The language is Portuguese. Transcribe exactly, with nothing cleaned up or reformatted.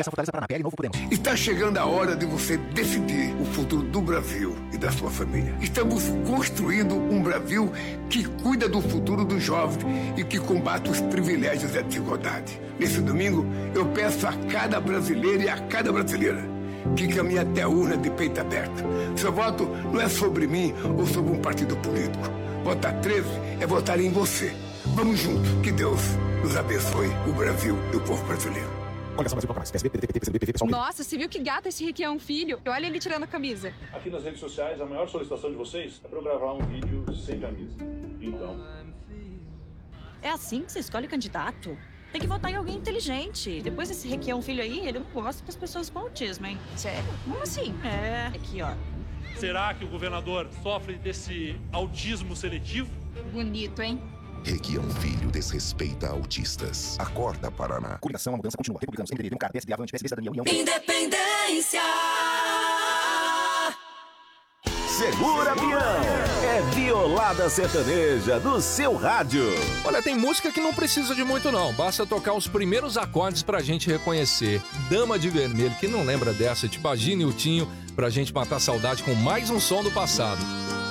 Coligação Fortaleza Paraná, P L Novo Podemos. Está chegando a hora de você decidir o futuro do Brasil e da sua família. Estamos construindo um Brasil que cuida do futuro dos jovens e que combate os privilégios e a desigualdade. Nesse domingo, eu peço a cada brasileiro e a cada brasileira que caminhe até a urna de peito aberto. Seu voto não é sobre mim ou sobre um partido político. Votar treze é votar em você. Vamos juntos. Que Deus nos abençoe, o Brasil e o povo brasileiro. Coligação Brasil Proclamais. P S B, P D T, P T, P C B, P V, P SOL. Nossa, você viu que gato esse Rick é um filho? Olha ele tirando a camisa. Aqui nas redes sociais, a maior solicitação de vocês é para eu gravar um vídeo sem camisa. Então... É assim que você escolhe candidato? Tem que votar em alguém inteligente. Depois esse Rick é um filho aí, ele não gosta das pessoas com autismo, hein? Sério? Como assim? É, aqui, ó. Será que o governador sofre desse autismo seletivo? Bonito, hein? Rick é um filho, desrespeita autistas. Acorda, Paraná. Coligação, a mudança continua. Republicanos, M D B, Democrata, P S D, Avante, P S B, Cidadania, União. Independência! Segura, peão! É Violada Sertaneja do seu rádio. Olha, tem música que não precisa de muito não, basta tocar os primeiros acordes pra gente reconhecer. Dama de Vermelho, quem não lembra dessa? Tipo a Gina e o Tinho, pra gente matar a saudade com mais um som do passado.